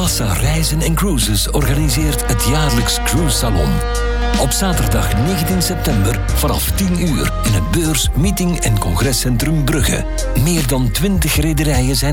Talassa Reizen en Cruises organiseert het jaarlijks Cruise Salon. Op zaterdag 19 september vanaf 10 uur in het Beurs, Meeting en Congrescentrum Brugge. Meer dan 20 rederijen zijn